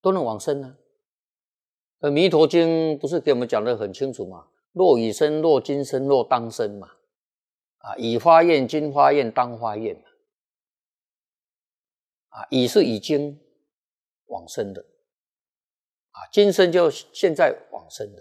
都能往生啊。弥陀经不是给我们讲得很清楚吗？若已生，若今生，若当生嘛。已发愿，今发愿，当发愿嘛。已是已经往生的，今生就现在往生的。